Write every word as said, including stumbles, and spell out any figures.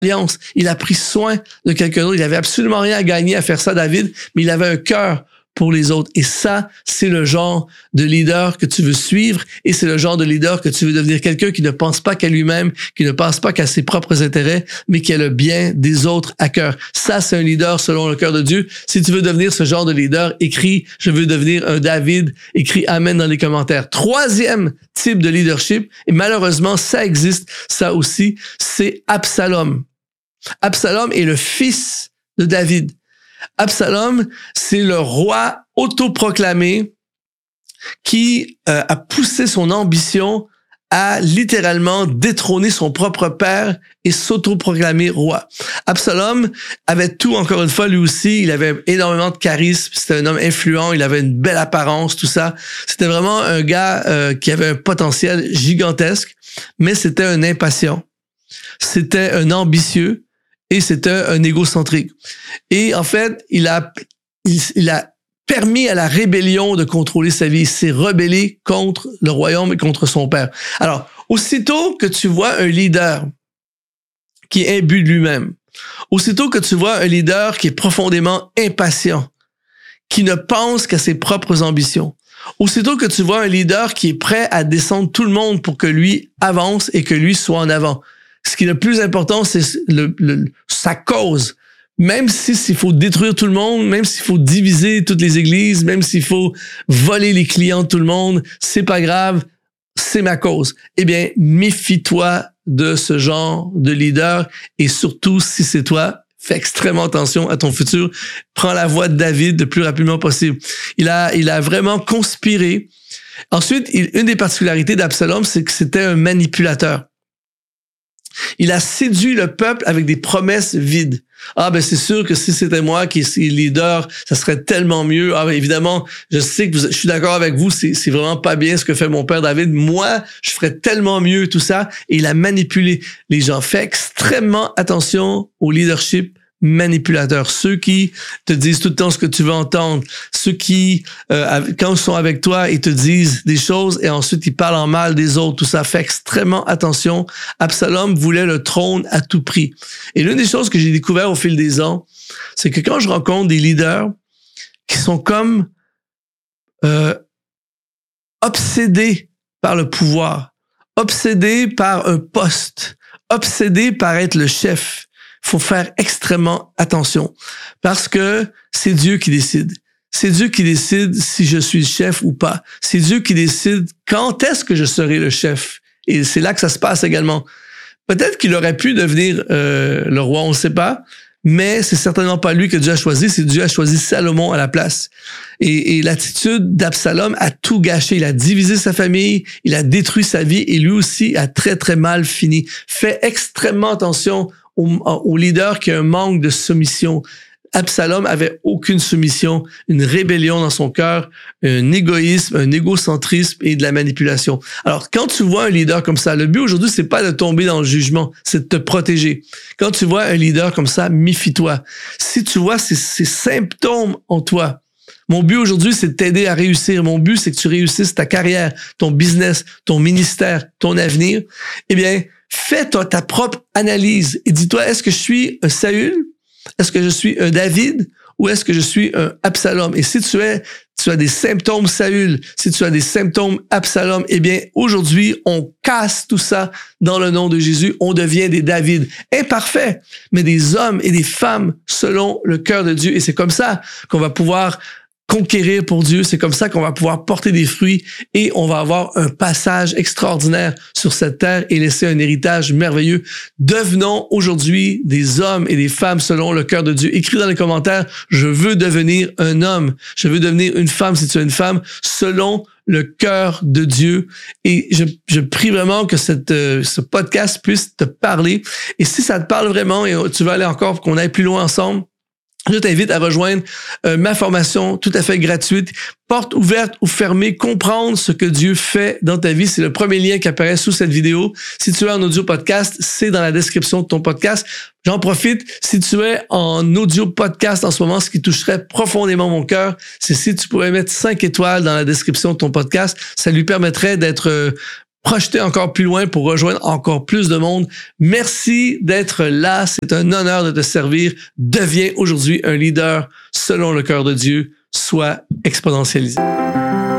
alliance. Il a pris soin de quelqu'un d'autre. Il avait absolument rien à gagner à faire ça, David, mais il avait un cœur pour les autres. Et ça, c'est le genre de leader que tu veux suivre et c'est le genre de leader que tu veux devenir, quelqu'un qui ne pense pas qu'à lui-même, qui ne pense pas qu'à ses propres intérêts, mais qui a le bien des autres à cœur. Ça, c'est un leader selon le cœur de Dieu. Si tu veux devenir ce genre de leader, écris « Je veux devenir un David », écris « Amen » dans les commentaires. Troisième type de leadership, et malheureusement, ça existe, ça aussi, c'est Absalom. Absalom est le fils de David. Absalom, c'est le roi autoproclamé qui euh, a poussé son ambition à littéralement détrôner son propre père et s'autoproclamer roi. Absalom avait tout, encore une fois, lui aussi. Il avait énormément de charisme. C'était un homme influent. Il avait une belle apparence, tout ça. C'était vraiment un gars euh, qui avait un potentiel gigantesque, mais c'était un impatient. C'était un ambitieux. Et c'était un égocentrique. Et en fait, il a, il, il a permis à la rébellion de contrôler sa vie. Il s'est rebellé contre le royaume et contre son père. Alors, aussitôt que tu vois un leader qui est imbu de lui-même, aussitôt que tu vois un leader qui est profondément impatient, qui ne pense qu'à ses propres ambitions, aussitôt que tu vois un leader qui est prêt à descendre tout le monde pour que lui avance et que lui soit en avant, ce qui est le plus important, c'est le, le, sa cause. Même si s'il faut détruire tout le monde, même s'il faut diviser toutes les églises, même s'il faut voler les clients de tout le monde, c'est pas grave, c'est ma cause. Eh bien, méfie-toi de ce genre de leader et surtout, si c'est toi, fais extrêmement attention à ton futur. Prends la voie de David le plus rapidement possible. Il a, il a vraiment conspiré. Ensuite, il, une des particularités d'Absalom, c'est que c'était un manipulateur. Il a séduit le peuple avec des promesses vides. Ah, ben, c'est sûr que si c'était moi qui suis leader, ça serait tellement mieux. Ah, ben, évidemment, je sais que vous, je suis d'accord avec vous, c'est, c'est vraiment pas bien ce que fait mon père David. Moi, je ferais tellement mieux tout ça. Et il a manipulé les gens. Fais extrêmement attention au leadership manipulateurs, ceux qui te disent tout le temps ce que tu veux entendre, ceux qui, euh, quand ils sont avec toi, ils te disent des choses et ensuite ils parlent en mal des autres, tout ça. Fait extrêmement attention. Absalom voulait le trône à tout prix. Et l'une des choses que j'ai découvert au fil des ans, c'est que quand je rencontre des leaders qui sont comme euh, obsédés par le pouvoir, obsédés par un poste, obsédés par être le chef, faut faire extrêmement attention parce que c'est Dieu qui décide. C'est Dieu qui décide si je suis le chef ou pas. C'est Dieu qui décide quand est-ce que je serai le chef. Et c'est là que ça se passe également. Peut-être qu'il aurait pu devenir euh, le roi, on ne sait pas, mais c'est certainement pas lui que Dieu a choisi, c'est Dieu a choisi Salomon à la place. Et, et l'attitude d'Absalom a tout gâché. Il a divisé sa famille, il a détruit sa vie et lui aussi a très, très mal fini. Fais extrêmement attention Au, au leader qui a un manque de soumission. Absalom avait aucune soumission, une rébellion dans son cœur, un égoïsme, un égocentrisme et de la manipulation. Alors, quand tu vois un leader comme ça, le but aujourd'hui, c'est pas de tomber dans le jugement, c'est de te protéger. Quand tu vois un leader comme ça, méfie-toi. Si tu vois ces, ces symptômes en toi, mon but aujourd'hui, c'est de t'aider à réussir. Mon but, c'est que tu réussisses ta carrière, ton business, ton ministère, ton avenir. Eh bien, fais ta, ta propre analyse et dis-toi, est-ce que je suis un Saül? Est-ce que je suis un David? Ou est-ce que je suis un Absalom? Et si tu es, tu as des symptômes Saül, si tu as des symptômes Absalom, eh bien, aujourd'hui, on casse tout ça dans le nom de Jésus. On devient des David. Imparfaits, mais des hommes et des femmes selon le cœur de Dieu. Et c'est comme ça qu'on va pouvoir conquérir pour Dieu, c'est comme ça qu'on va pouvoir porter des fruits et on va avoir un passage extraordinaire sur cette terre et laisser un héritage merveilleux. Devenons aujourd'hui des hommes et des femmes selon le cœur de Dieu. Écris dans les commentaires, je veux devenir un homme, je veux devenir une femme si tu es une femme, selon le cœur de Dieu. Et je, je prie vraiment que cette, euh, ce podcast puisse te parler. Et si ça te parle vraiment et tu veux aller encore pour qu'on aille plus loin ensemble, je t'invite à rejoindre euh, ma formation tout à fait gratuite, porte ouverte ou fermée, comprendre ce que Dieu fait dans ta vie. C'est le premier lien qui apparaît sous cette vidéo. Si tu es en audio podcast, c'est dans la description de ton podcast. J'en profite. Si tu es en audio podcast en ce moment, ce qui toucherait profondément mon cœur, c'est si tu pourrais mettre cinq étoiles dans la description de ton podcast. Ça lui permettrait d'être euh, projeter encore plus loin pour rejoindre encore plus de monde. Merci d'être là. C'est un honneur de te servir. Deviens aujourd'hui un leader selon le cœur de Dieu. Sois exponentialisé.